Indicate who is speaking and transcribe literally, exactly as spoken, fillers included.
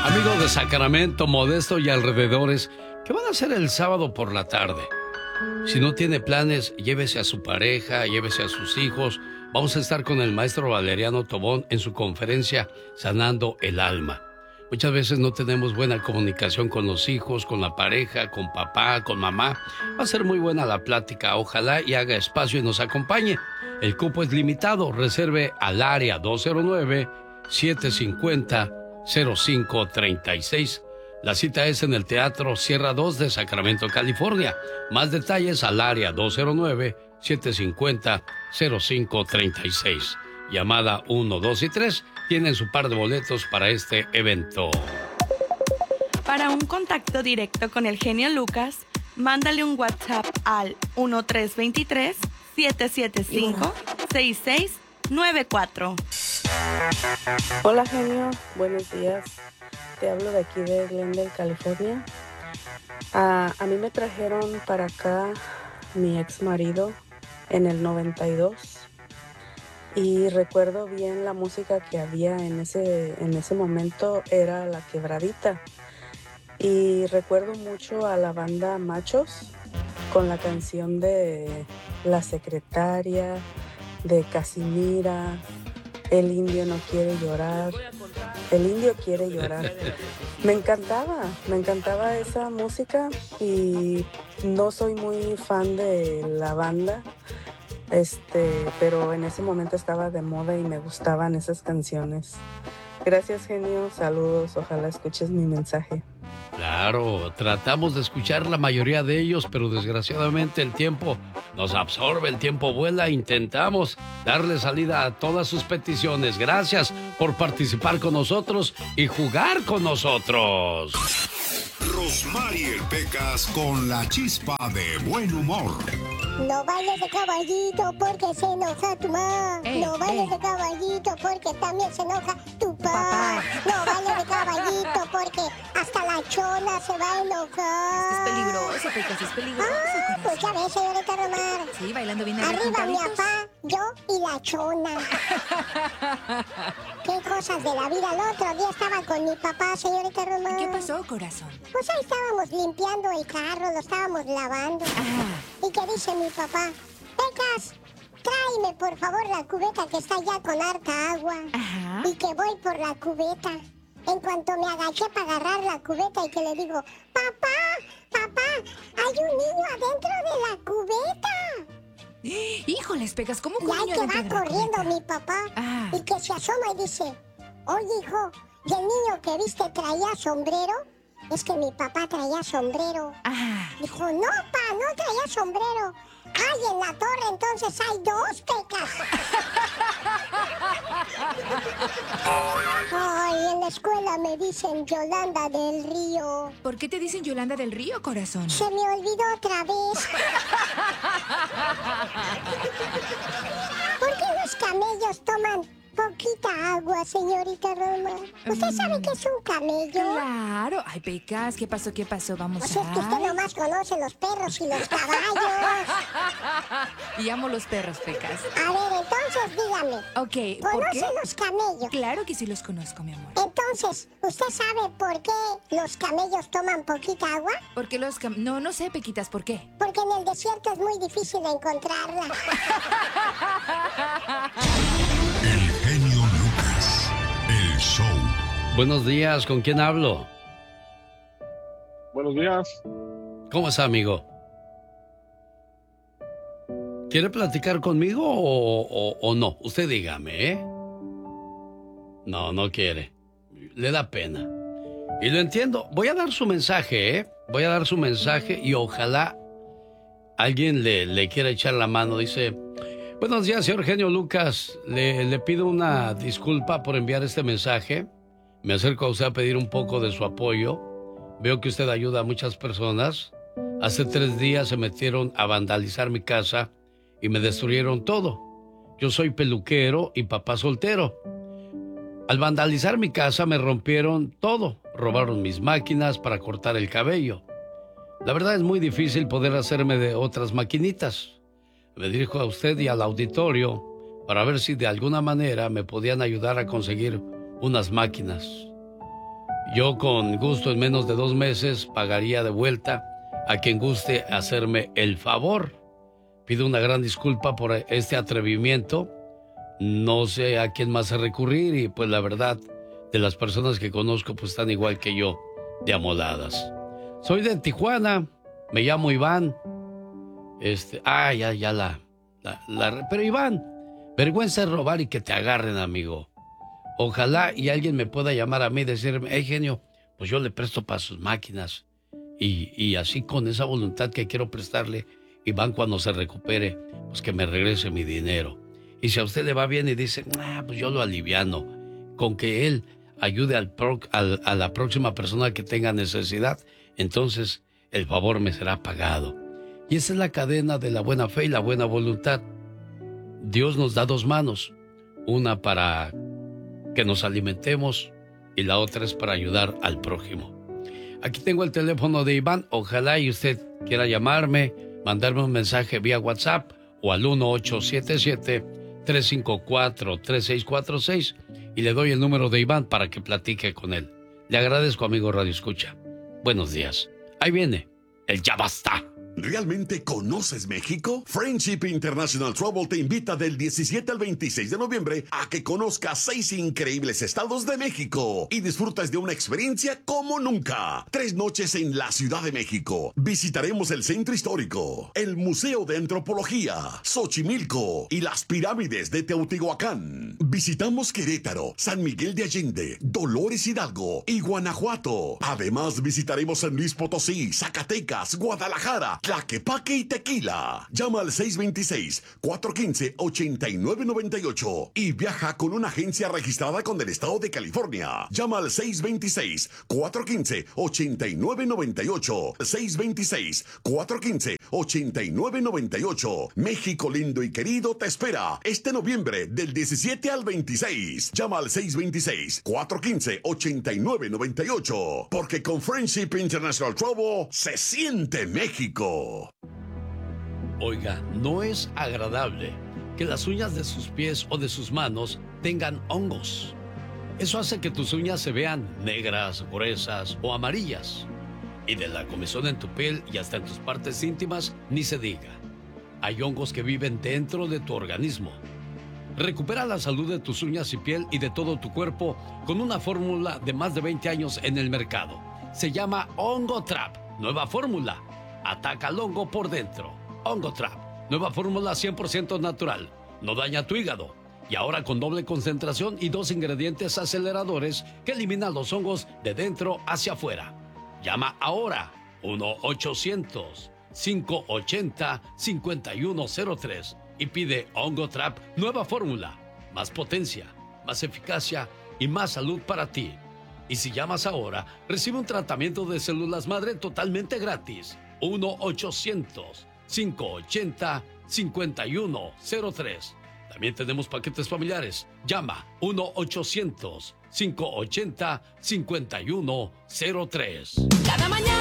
Speaker 1: Amigos de Sacramento, Modesto y alrededores, ¿qué van a hacer el sábado por la tarde? Si no tiene planes, llévese a su pareja, llévese a sus hijos. Vamos a estar con el maestro Valeriano Tobón en su conferencia Sanando el Alma. Muchas veces no tenemos buena comunicación con los hijos, con la pareja, con papá, con mamá. Va a ser muy buena la plática. Ojalá y haga espacio y nos acompañe. El cupo es limitado. Reserve al área dos cero nueve, siete cinco cero, cero cinco tres seis. La cita es en el Teatro Sierra dos de Sacramento, California. Más detalles al área dos cero nueve, siete cinco cero, cero cinco tres seis. Llamada uno, dos y tres tienen su par de boletos para este evento.
Speaker 2: Para un contacto directo con el genio Lucas, mándale un WhatsApp al uno tres dos tres, siete siete cinco, seis seis nueve cuatro.
Speaker 3: Hola genio, buenos días. Te hablo de aquí de Glendale, California. Uh, a mí me trajeron para acá mi ex marido en el noventa y dos. Y recuerdo bien la música que había en ese, en ese momento era La Quebradita. Y recuerdo mucho a la banda Machos con la canción de La Secretaria, de Casimira, El Indio No Quiere Llorar, El Indio Quiere Llorar. Me encantaba, me encantaba esa música y no soy muy fan de la banda. Este, pero en ese momento estaba de moda y me gustaban esas canciones. Gracias, genio, saludos, ojalá escuches mi mensaje.
Speaker 1: Claro, tratamos de escuchar la mayoría de ellos, pero desgraciadamente el tiempo nos absorbe, el tiempo vuela. Intentamos darle salida a todas sus peticiones. Gracias por participar con nosotros y jugar con nosotros.
Speaker 4: Rosmarie Pecas con la chispa de buen humor.
Speaker 5: No bailes de caballito porque se enoja tu mamá.
Speaker 6: Ey,
Speaker 5: no bailes
Speaker 6: ey.
Speaker 5: de caballito porque también se enoja tu papá. No bailes de caballito porque hasta la chona se va a enojar.
Speaker 6: Es peligroso, Pecas, es peligroso.
Speaker 5: Ah, pues ya ves, señorita Romar.
Speaker 6: Sí, bailando bien
Speaker 5: Arriba mi
Speaker 6: arrejuntaditos.
Speaker 5: papá, yo y la chona. Qué cosas de la vida. El otro día estaba con mi papá, señorita Romar.
Speaker 6: ¿Qué pasó, corazón?
Speaker 5: Pues ahí estábamos limpiando el carro, lo estábamos lavando.
Speaker 6: Ah,
Speaker 5: ¿Y qué dice mi papá? Pecas, tráeme por favor la cubeta que está ya con harta agua.
Speaker 6: ajá.
Speaker 5: Y que voy por la cubeta. En cuanto me agaché para agarrar la cubeta y que le digo, papá, papá, hay un niño adentro de la cubeta.
Speaker 6: Híjoles, Pecas, ¿cómo que
Speaker 5: Y
Speaker 6: un
Speaker 5: ahí
Speaker 6: niño
Speaker 5: que
Speaker 6: dentro
Speaker 5: va
Speaker 6: de la
Speaker 5: corriendo
Speaker 6: cubeta?
Speaker 5: mi papá
Speaker 6: Ah.
Speaker 5: y que se asoma y dice, oye hijo, ¿y el niño que viste traía sombrero? Es que mi papá traía sombrero.
Speaker 6: Ah,
Speaker 5: Dijo, no, pa, no traía sombrero. Ay, en la torre entonces hay dos Pecas. Ay, en la escuela me dicen Yolanda del Río.
Speaker 6: ¿por qué te dicen Yolanda del Río, corazón?
Speaker 5: Se me olvidó otra vez. ¿Por qué los camellos toman poquita agua, señorita Roma? ¿Usted sabe qué es un camello?
Speaker 6: Claro. Ay, Pecas, ¿qué pasó, qué pasó? Vamos
Speaker 5: Pues es que usted
Speaker 6: a...
Speaker 5: nomás conoce los perros y los caballos.
Speaker 6: Y amo los perros, Pecas.
Speaker 5: A ver, entonces dígame.
Speaker 6: Ok, ¿por
Speaker 5: ¿Conoce
Speaker 6: qué?
Speaker 5: los camellos?
Speaker 6: Claro que sí los conozco, mi amor.
Speaker 5: Entonces, ¿usted sabe por qué los camellos toman poquita agua?
Speaker 6: ¿Por qué los cam... No, no sé, Pequitas, ¿por qué?
Speaker 5: Porque en el desierto es muy difícil encontrarla.
Speaker 4: El genio Lucas. El show.
Speaker 1: Buenos días, ¿con quién hablo?
Speaker 7: Buenos días.
Speaker 1: ¿Cómo está, amigo? ¿Quiere platicar conmigo o, o- o no? Usted dígame, ¿eh? No, no quiere. Le da pena. Y lo entiendo. Voy a dar su mensaje, ¿eh? Voy a dar su mensaje y ojalá alguien le, le quiera echar la mano. Dice, buenos días, señor genio Lucas. Le, le pido una disculpa por enviar este mensaje. Me acerco a usted a pedir un poco de su apoyo. Veo que usted ayuda a muchas personas. Hace tres días se metieron a vandalizar mi casa y me destruyeron todo. Yo soy peluquero y papá soltero. Al vandalizar mi casa me rompieron todo. Robaron mis máquinas para cortar el cabello. La verdad es muy difícil poder hacerme de otras maquinitas. Me dirijo a usted y al auditorio para ver si de alguna manera me podían ayudar a conseguir unas máquinas. Yo con gusto en menos de dos meses pagaría de vuelta a quien guste hacerme el favor. Pido una gran disculpa por este atrevimiento. No sé a quién más recurrir y pues la verdad de las personas que conozco pues están igual que yo, de amoladas. Soy de Tijuana, me llamo Iván. Este, ah, ya, ya la, la, la... Pero Iván, vergüenza es robar y que te agarren, amigo. Ojalá y alguien me pueda llamar a mí y decirme, hey, genio, pues yo le presto para sus máquinas. Y, y así con esa voluntad que quiero prestarle, Iván cuando se recupere, pues que me regrese mi dinero. Y si a usted le va bien y dice, ah, pues yo lo aliviano, con que él ayude al pro, al, a la próxima persona que tenga necesidad, entonces el favor me será pagado. Y esa es la cadena de la buena fe y la buena voluntad. Dios nos da dos manos, una para que nos alimentemos y la otra es para ayudar al prójimo. Aquí tengo el teléfono de Iván, ojalá y usted quiera llamarme, mandarme un mensaje vía WhatsApp o al uno ocho siete siete, tres cinco cuatro, tres seis cuatro seis y le doy el número de Iván para que platique con él. Le agradezco, amigo Radio Escucha. Buenos días. Ahí viene el Ya Basta.
Speaker 8: ¿Realmente conoces México? Friendship International Travel te invita del diecisiete al veintiséis de noviembre a que conozcas seis increíbles estados de México y disfrutes de una experiencia como nunca. Tres noches en la Ciudad de México. Visitaremos el Centro Histórico, el Museo de Antropología, Xochimilco y las pirámides de Teotihuacán. Visitamos Querétaro, San Miguel de Allende, Dolores Hidalgo y Guanajuato. Además visitaremos San Luis Potosí, Zacatecas, Guadalajara, Tlaquepaque y Tequila. Llama al seis dos seis, cuatro uno cinco, ocho nueve nueve ocho y viaja con una agencia registrada con el estado de California. Llama al seis dos seis, cuatro uno cinco, ocho nueve nueve ocho. seis dos seis, cuatro uno cinco, ocho nueve nueve ocho. México lindo y querido te espera este noviembre del diecisiete al veintiséis. Llama al seis dos seis, cuatro uno cinco, ocho nueve nueve ocho. Porque con Friendship International Travel se siente México.
Speaker 1: Oiga, no es agradable que las uñas de sus pies o de sus manos tengan hongos. Eso hace que tus uñas se vean negras, gruesas o amarillas. Y de la comezón en tu piel y hasta en tus partes íntimas, ni se diga. Hay hongos que viven dentro de tu organismo. Recupera la salud de tus uñas y piel y de todo tu cuerpo con una fórmula de más de veinte años en el mercado. Se llama Hongo Trap, nueva fórmula. Ataca al hongo por dentro. Hongo Trap, nueva fórmula cien por ciento natural. No daña tu hígado. Y ahora con doble concentración y dos ingredientes aceleradores que eliminan los hongos de dentro hacia afuera. Llama ahora uno ochocientos, cinco ochenta, cincuenta y uno cero tres y pide Hongo Trap, nueva fórmula. Más potencia, más eficacia y más salud para ti. Y si llamas ahora, recibe un tratamiento de células madre totalmente gratis. uno ochocientos, cinco ochenta, cincuenta y uno cero tres. También tenemos paquetes familiares. Llama uno ochocientos, cinco ochenta, cincuenta y uno cero tres. Cada mañana.